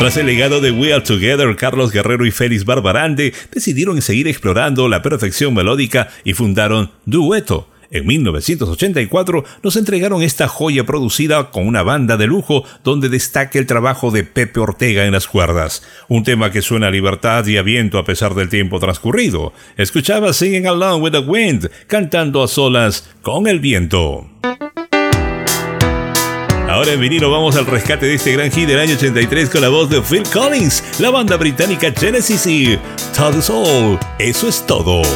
Tras el legado de We Are Together, Carlos Guerrero y Félix Barbarande decidieron seguir explorando la perfección melódica y fundaron Dueto. En 1984 nos entregaron esta joya producida con una banda de lujo donde destaca el trabajo de Pepe Ortega en las cuerdas. Un tema que suena a libertad y a viento a pesar del tiempo transcurrido. Escuchaba Singing Along with the Wind, cantando a solas con el viento. Ahora en vinilo vamos al rescate de este gran hit del año 83 con la voz de Phil Collins, la banda británica Genesis y That Is All, eso es todo.